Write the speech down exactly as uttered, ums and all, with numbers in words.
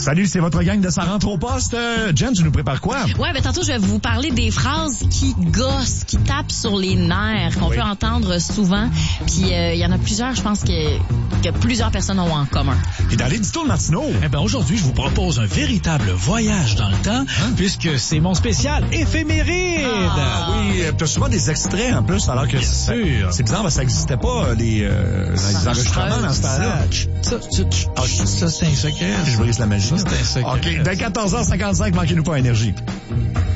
Salut, c'est votre gang de Ça rentre au poste. Euh, Jen, tu nous prépares quoi? Ouais, ben tantôt, je vais vous parler des phrases qui gossent, qui tapent sur les nerfs, qu'on oui. peut entendre souvent. Puis il euh, y en a plusieurs, je pense, que, que plusieurs personnes ont en commun. Et dans l'édito de Martineau. Eh ben aujourd'hui, je vous propose un véritable voyage dans le temps, hein? Puisque c'est mon spécial éphéméride. Ah oui, tu as souvent des extraits en plus, alors que Bien c'est, sûr. c'est bizarre, parce que ça n'existait pas, les, euh, les enregistrements dans ce temps-là. Ça, ça, ça, ça, c'est un secret. Je brise la magie. Ça, c'est un secret. OK, dès quatorze heures cinquante-cinq, manquez-nous pas énergie.